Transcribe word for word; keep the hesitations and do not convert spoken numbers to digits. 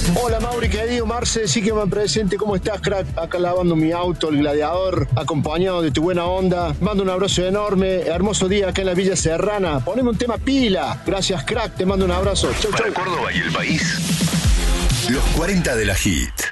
Hola Mauri, querido Marce, sí que me presente. ¿Cómo estás, crack? Acá lavando mi auto, el Gladiador, acompañado de tu buena onda. Mando un abrazo enorme, hermoso día acá en la Villa Serrana. Poneme un tema pila. Gracias, crack, te mando un abrazo. Chau, chau. Para Córdoba y el país, los cuarenta de la Hit.